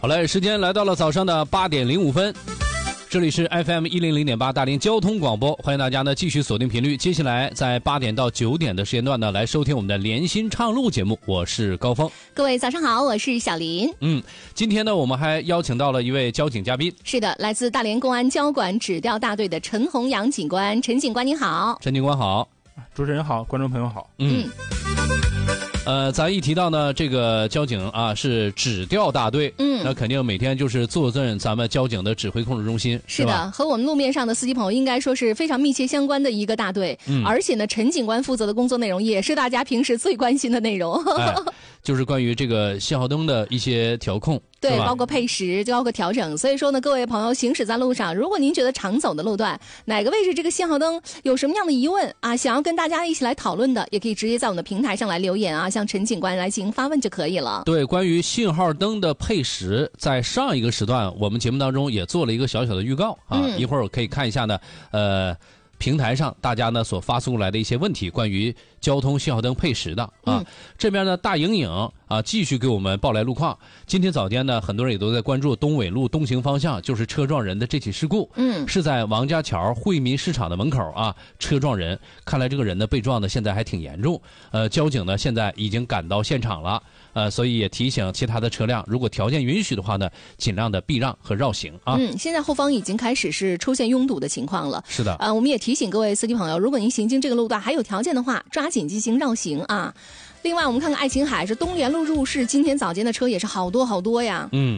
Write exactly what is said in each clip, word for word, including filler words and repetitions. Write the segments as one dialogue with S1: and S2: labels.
S1: 好嘞，时间来到了早上的八点零五分，这里是 F M 一零零点八大连交通广播，欢迎大家呢继续锁定频率。接下来在八点到九点的时间段呢，来收听我们的联心畅路节目，我是高峰。
S2: 各位早上好，我是小林。
S1: 嗯，今天呢，我们还邀请到了一位交警嘉宾，
S2: 是的，来自大连公安交管指调大队的陈宏阳警官。陈警官你好。
S1: 陈警官好。
S3: 主持人好，观众朋友好。
S1: 嗯。呃，咱一提到呢，这个交警啊是指调大队，嗯，那肯定每天就是坐镇咱们交警的指挥控制中心，
S2: 是的，
S1: 吧？
S2: 和我们路面上的司机朋友应该说是非常密切相关的一个大队，嗯，而且呢，陈警官负责的工作内容也是大家平时最关心的内容，
S1: 哎，就是关于这个信号灯的一些调控。
S2: 对，包括配时，包括调整。所以说呢，各位朋友行驶在路上，如果您觉得常走的路段哪个位置这个信号灯有什么样的疑问啊，想要跟大家一起来讨论的，也可以直接在我们的平台上来留言啊，向陈警官来进行发问就可以了。
S1: 对，关于信号灯的配时，在上一个时段我们节目当中也做了一个小小的预告啊，嗯、一会儿我可以看一下呢，呃。平台上大家呢所发送来的一些问题，关于交通信号灯配时的啊，嗯、这边呢大莹莹啊继续给我们报来路况。今天早间呢，很多人也都在关注东纬路东行方向就是车撞人的这起事故，嗯，是在王家桥惠民市场的门口啊，车撞人，看来这个人呢被撞的现在还挺严重，呃，交警呢现在已经赶到现场了，呃，所以也提醒其他的车辆，如果条件允许的话呢，尽量的避让和绕行啊。
S2: 嗯，现在后方已经开始是出现拥堵的情况了。
S1: 是的，
S2: 呃，我们也提醒各位司机朋友，如果您行经这个路段还有条件的话，抓紧进行绕行啊。另外，我们看看爱琴海是东联路入市，今天早间的车也是好多好多呀。
S1: 嗯，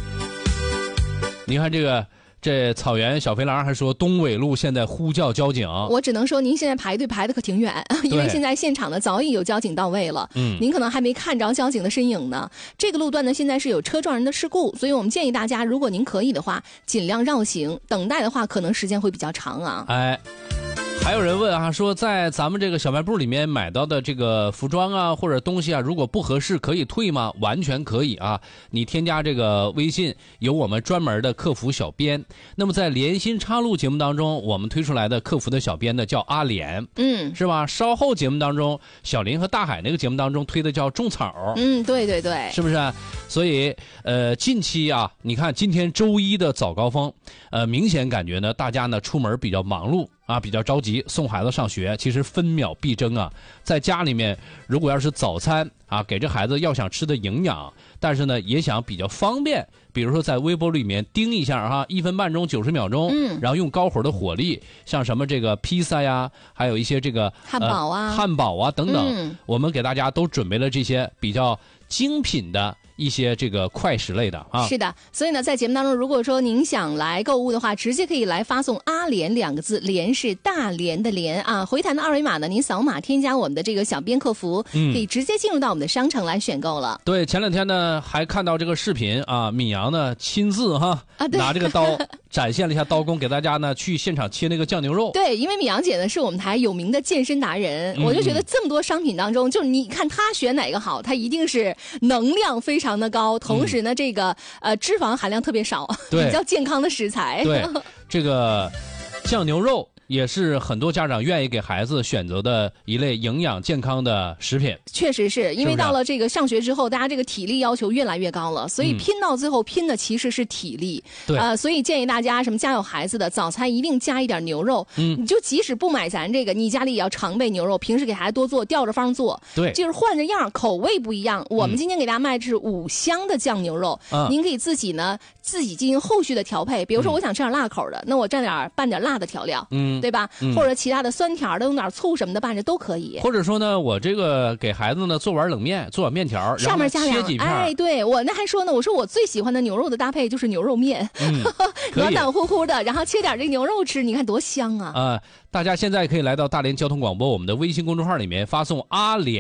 S1: 你看这个。这草原小肥狼还说东纬路现在呼叫交警，
S2: 我只能说您现在排队排的可挺远，因为现在现场呢早已有交警到位了，嗯，您可能还没看着交警的身影呢。这个路段呢现在是有车撞人的事故，所以我们建议大家，如果您可以的话，尽量绕行，等待的话可能时间会比较长啊。
S1: 哎。还有人问啊，说在咱们这个小卖部里面买到的这个服装啊或者东西啊，如果不合适可以退吗？完全可以啊！你添加这个微信，有我们专门的客服小编。那么在联心插路节目当中，我们推出来的客服的小编呢叫阿莲，嗯，是吧？稍后节目当中，小林和大海那个节目当中推的叫种草，
S2: 嗯，对对对，
S1: 是不是？所以呃，近期啊，你看今天周一的早高峰，呃，明显感觉呢，大家呢出门比较忙碌。啊，比较着急送孩子上学，其实分秒必争啊。在家里面，如果要是早餐啊，给这孩子要想吃的营养，但是呢也想比较方便，比如说在微波里面叮一下哈，一分半钟九十秒钟，嗯，然后用高火的火力，像什么这个披萨呀，还有一些这个
S2: 汉堡啊、
S1: 呃、汉堡啊等等，
S2: 嗯，
S1: 我们给大家都准备了这些比较精品的。一些这个快食类的啊，
S2: 是的，所以呢，在节目当中，如果说您想来购物的话，直接可以来发送“阿联”两个字，联是大连的连啊。回弹的二维码呢，您扫码添加我们的这个小编客服，嗯，可以直接进入到我们的商城来选购了。
S1: 对，前两天呢还看到这个视频啊，闵阳呢亲自哈、啊、拿这个刀展现了一下刀工，给大家呢去现场切那个酱牛肉。
S2: 对，因为闵阳姐呢是我们台有名的健身达人，嗯、我就觉得这么多商品当中，就是你看她选哪个好，她一定是能量非常。非常的高，同时呢，嗯、这个呃脂肪含量特别少，比较健康的食材。
S1: 对，这个酱牛肉也是很多家长愿意给孩子选择的一类营养健康的食品。
S2: 确实是因为到了这个上学之后，大家这个体力要求越来越高了，所以拼到最后拼的其实是体力。对、嗯，呃，所以建议大家什么家有孩子的早餐一定加一点牛肉。嗯，你就即使不买咱这个，你家里也要常备牛肉，平时给孩子多做，吊着方做。
S1: 对，
S2: 就是换着样，口味不一样。我们今天给大家卖的是五香的酱牛肉，嗯、您可以自己呢自己进行后续的调配。比如说，我想吃点辣口的，嗯、那我蘸点拌点辣的调料。嗯。对吧、嗯？或者其他的酸甜的，用点醋什么的拌着都可以。
S1: 或者说呢，我这个给孩子呢做碗冷面，做碗面条，
S2: 上面加
S1: 切几片。
S2: 哎，对我那还说呢，我说我最喜欢的牛肉的搭配就是牛肉面，嗯、暖暖乎乎的，然后切点这牛肉吃，你看多香啊！
S1: 啊、呃，大家现在可以来到大连交通广播我们的微信公众号里面发送阿联。